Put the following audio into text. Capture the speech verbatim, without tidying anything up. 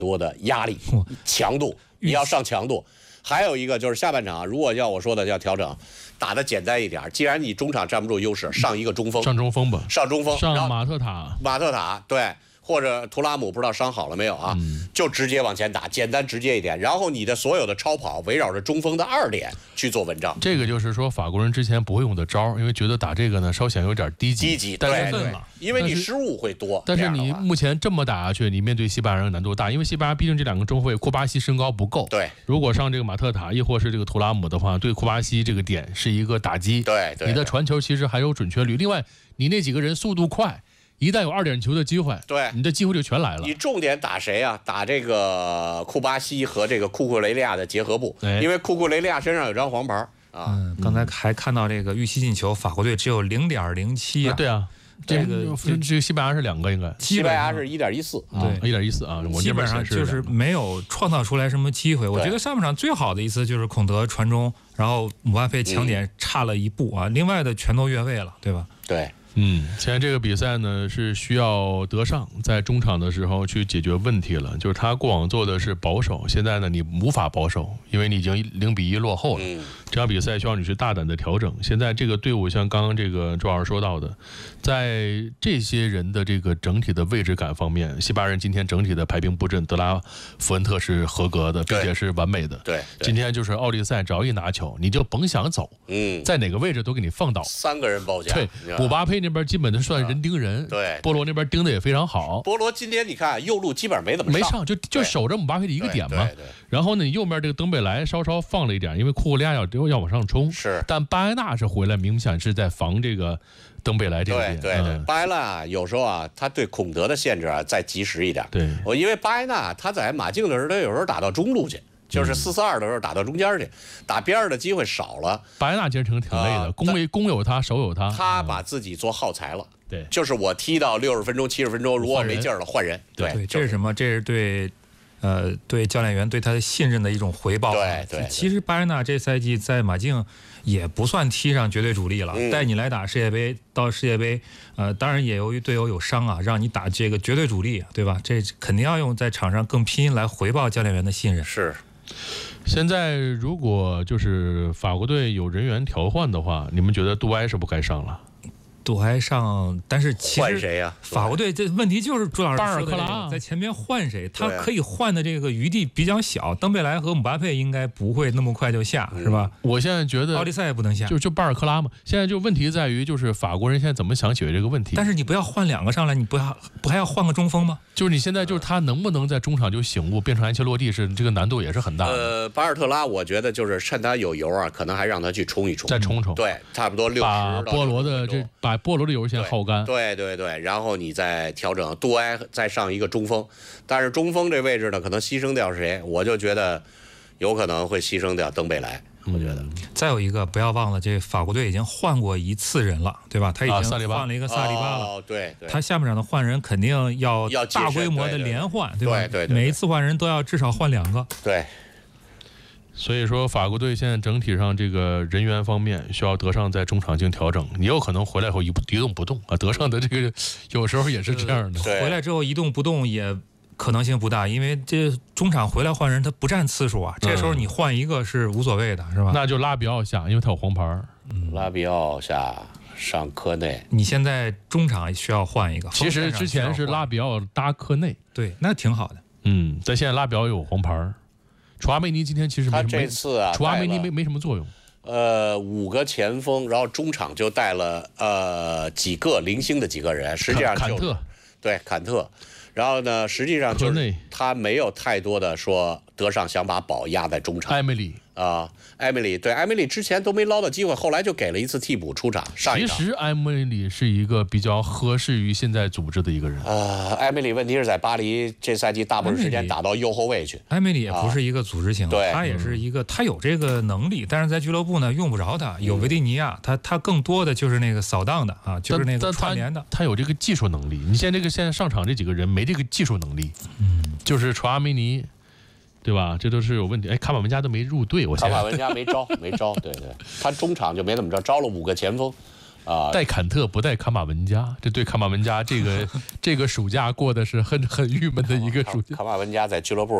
多的压力、强度，你要上强度。还有一个就是下半场，如果要我说的要调整，打得简单一点。既然你中场站不住优势，上一个中锋， 上中锋吧， 上中锋， 上马特塔， 马特塔对。或者图拉姆不知道伤好了没有啊？嗯、就直接往前打，简单直接一点。然后你的所有的超跑围绕着中锋的二点去做文章。 这个就是说法国人之前不会用的招，因为觉得打这个呢稍显有点低级。 低级， 但是对，因为你失误会多。 但是你目前这么打下去，你面对西班牙人难度大，因为西班牙毕竟这两个中后卫库巴西身高不够。 对， 如果上这个马特塔，亦或是这个图拉姆的话，对库巴西这个点是一个打击。 对，对你的传球其实还有准确率。另外，你那几个人速度快。一旦有二点球的机会， 对， 你的机会就全来了。 你重点打谁啊？打这个库巴西和这个库库雷利亚的结合部，因为库库雷利亚身上有张黄牌啊。 嗯，刚才还看到这个预期进球，法国队只有零点零七啊。 对啊，这个这个西班牙是两个应该， 西班牙是一点一四， 对，一点一四啊。我基本上就是没有创造出来什么机会。我觉得上半场最好的一次就是孔德传中，然后姆巴佩抢点差了一步啊，另外的全都越位了，对吧？ 对。 嗯，现在这个比赛呢是需要德尚在中场的时候去解决问题了，就是他过往做的是保守，现在呢你无法保守，因为你已经零比一落后了。嗯、这场比赛需要你去大胆的调整。现在这个队伍像刚刚这个周老师说到的，在这些人的这个整体的位置感方面，西班牙人今天整体的排兵布阵，德拉福恩特是合格的，并且是完美的。 对， 今天就是奥利赛只要一拿球，你就甭想走，嗯，在哪个位置都给你放倒， 三个人包夹。 对，姆巴佩那边基本都算人盯人， 对， 波罗那边盯的也非常好。 波罗今天你看右路基本上没怎么上，没上，就就守着姆巴佩的一个点嘛。 对对对然后呢，你右面这个登贝莱稍稍放了一点，因为库库利亚要要往上冲， 是。 但巴埃纳是回来，明显是在防这个登贝莱这个点。 对对对，嗯、巴埃纳有时候啊，他对孔德的限制啊再及时一点。 对， 我因为巴埃纳他在马竞的时候，他有时候打到中路去。就是四四二的时候打到中间去，打边儿的机会少了。 巴埃纳其实挺挺累的，攻为攻有他，守有他。 他把自己做耗材了。 对， 就是我踢到六十分钟、七十分钟，如果没劲儿了，换人。对， 对，这是什么？这是对，呃，对教练员对他的信任的一种回报。 对对。 其实巴埃纳这赛季在马竞也不算踢上绝对主力了， 嗯、 带你来打世界杯，到世界杯，呃，当然也由于队友有伤啊，让你打这个绝对主力，对吧？这肯定要用在场上更拼来回报教练员的信任。 是。 现在如果就是法国队有人员调换的话，你们觉得杜埃是不该上了？ 杜埃上，但是其实换谁呀？ 法国队这问题就是朱老师巴尔克说的、 拉在前面换谁，他可以换的这个余地比较小。登贝莱和姆巴佩应该不会那么快就下， 嗯、 是吧？ 我现在觉得奥利赛也不能下， 就就巴尔克拉嘛。现在就问题在于，就是法国人现在怎么想解决这个问题？ 但是你不要换两个上来，你不要不还要换个中锋吗？ 就是你现在就是他能不能在中场就醒悟，变成安切洛蒂，是这个难度也是很大的。 呃，巴尔特拉，我觉得就是趁他有油啊，可能还让他去冲一冲， 再冲冲。 对，差不多六十。 把波罗的这把波罗的油先耗干。 对对对，然后你再调整杜埃，再上一个中锋。但是中锋这位置呢，可能牺牲掉谁？我就觉得有可能会牺牲掉登贝莱。我觉得、嗯、 再有一个，不要忘了，这法国队已经换过一次人了，对吧？他已经换了一个萨利巴了。 哦、对, 对， 他下半场的换人肯定要大规模的连换， 对吧？对 对, 对, 对, 对， 每一次换人都要至少换两个。 对。 所以说，法国队现在整体上这个人员方面需要德尚在中场进行调整。你有可能回来后一一动不动啊，德尚的这个有时候也是这样的。 回来之后一动不动也可能性不大，因为这中场回来换人他不占次数啊，这时候你换一个是无所谓的，是吧？ 那就拉比奥下，因为他有黄牌。 嗯，拉比奥下上科内。 你现在中场需要换一个。 其实之前是拉比奥搭科内， 对，那挺好的。 嗯，在现在拉比奥有黄牌。楚阿梅尼今天其实没什么， 他这次啊， 楚阿梅尼没没什么作用。 呃，五个前锋，然后中场就带了呃几个零星的几个人，实际上、就是、 坎特， 对坎特，然后呢，实际上就是他没有太多的说德尚想把宝压在中场。 艾梅里啊，艾梅里对艾梅里之前都没捞到机会，后来就给了一次替补出场。上一场其实艾梅里是一个比较合适于现在组织的一个人。 呃，艾梅里问题是在巴黎这赛季大部分时间打到右后卫去。 艾梅里也不是一个组织型， 对、 啊，他也是一个，他有这个能力，但是在俱乐部呢用不着他。有维蒂尼亚，他他更多的就是那个扫荡的啊，就是那个串联的。 他, 他有这个技术能力。你现在这个现在上场这几个人没这个技术能力， 嗯， 就是楚阿梅尼。对吧？这都是有问题。哎，卡马文加都没入队，我卡马文加没招，没招。对对，他中场就没怎么着，招了五个前锋， 啊， 带坎特不带卡马文加，这对卡马文加这个这个暑假过的是很很郁闷的一个暑假。 卡马文加在俱乐部